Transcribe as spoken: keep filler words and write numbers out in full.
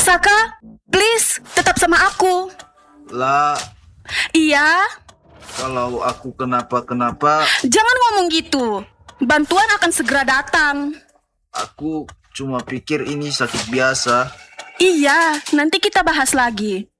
Saka, please, tetap sama aku. Lah, Iya, kalau aku kenapa-kenapa, jangan ngomong gitu. Bantuan akan segera datang. aku cuma pikir ini sakit biasa. Iya, nanti kita bahas lagi.